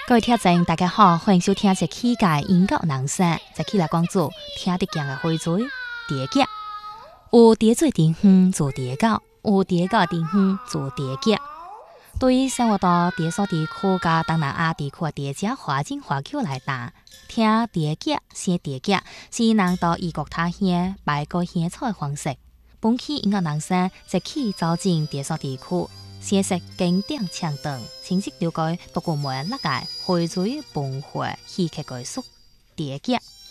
各位听众，大家好，欢迎收听这期嘅音乐人生。这期来讲做听得见嘅花嘴蝶脚，有蝶嘴地方做蝶狗，有蝶狗地方做蝶脚。对于生活到蝶所地区甲东南亚地区嘅蝶只花进花口来打，听蝶脚、写蝶脚是人到异国他乡拜过献草嘅方式。本期音乐人生这期走进蝶所地区。写实经典唱段，清晰了解多个门那个花嘴文化戏剧艺术蝶脚。